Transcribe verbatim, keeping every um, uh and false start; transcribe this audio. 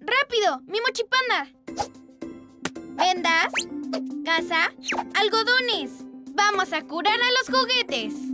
¡Rápido! ¡Mi mochipanda! Vendas, gasa, algodones. ¡Vamos a curar a los juguetes!